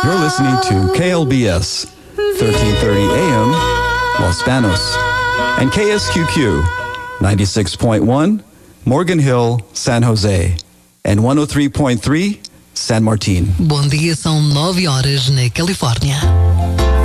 You're listening to KLBS 1330 AM Los Banos and KSQQ 96.1 Morgan Hill, San Jose and 103.3 San Martin. Bom dia, são 9 horas na Califórnia.